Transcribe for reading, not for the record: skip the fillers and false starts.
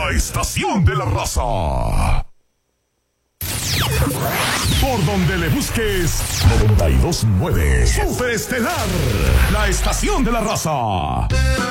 La estación de la raza. Por donde le busques, 92.9 Superestelar, la estación de la raza.